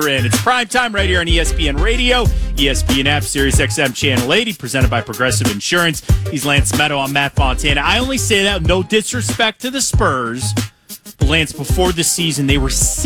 And it's prime time right here on ESPN Radio, ESPN app, Sirius XM Channel 80, presented by Progressive Insurance. He's Lance Meadow. I'm Matt Fontana. I only say that with no disrespect to the Spurs. But Lance, before the season, they were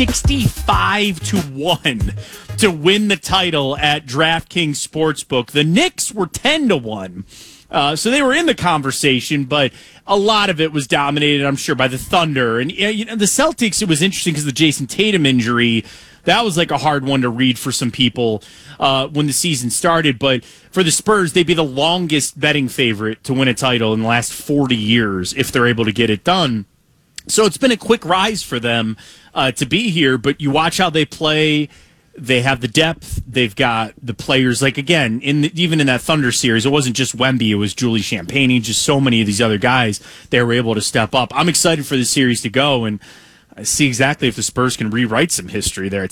65-1 to win the title at DraftKings Sportsbook. The Knicks were 10-1. So they were in the conversation, but a lot of it was dominated, I'm sure, by the Thunder. And the Celtics, it was interesting because the Jason Tatum injury, that was like a hard one to read for some people when the season started. But for the Spurs, they'd be the longest betting favorite to win a title in the last 40 years if they're able to get it done. So it's been a quick rise for them to be here, but you watch how they play. They have the depth. They've got the players. Like, again, even in that Thunder series, it wasn't just Wemby. It was Julie Champagne, just so many of these other guys. They were able to step up. I'm excited for the series to go, and I see exactly if the Spurs can rewrite some history there at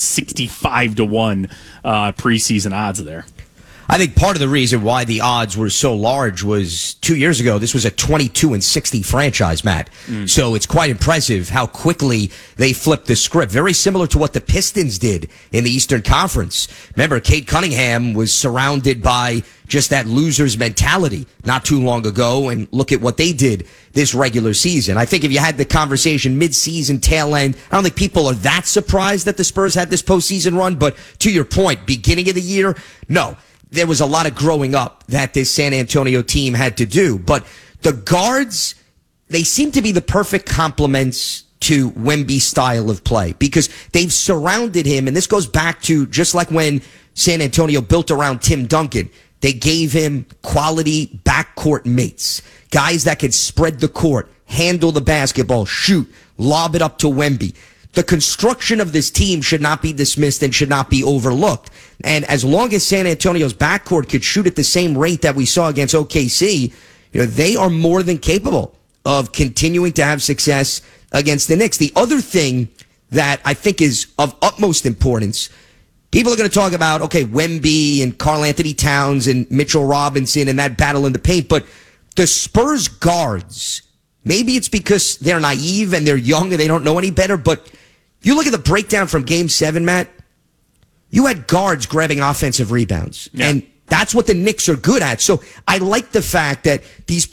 65-1 preseason odds there. I think part of the reason why the odds were so large was 2 years ago, this was a 22-60 franchise, Matt. So it's quite impressive how quickly they flipped the script. Very similar to what the Pistons did in the Eastern Conference. Remember, Cade Cunningham was surrounded by just that loser's mentality not too long ago, and look at what they did this regular season. I think if you had the conversation mid-season, tail end, I don't think people are that surprised that the Spurs had this postseason run, but to your point, beginning of the year, no. There was a lot of growing up that this San Antonio team had to do. But the guards, they seem to be the perfect complements to Wemby's style of play because they've surrounded him. And this goes back to just like when San Antonio built around Tim Duncan. They gave him quality backcourt mates, guys that could spread the court, handle the basketball, shoot, lob it up to Wemby. The construction of this team should not be dismissed and should not be overlooked. And as long as San Antonio's backcourt could shoot at the same rate that we saw against OKC, they are more than capable of continuing to have success against the Knicks. The other thing that I think is of utmost importance, people are going to talk about, okay, Wemby and Karl Anthony Towns and Mitchell Robinson and that battle in the paint, but the Spurs guards, maybe it's because they're naive and they're young and they don't know any better, but you look at the breakdown from Game 7, Matt, you had guards grabbing offensive rebounds. Yeah. And that's what the Knicks are good at. So I like the fact that these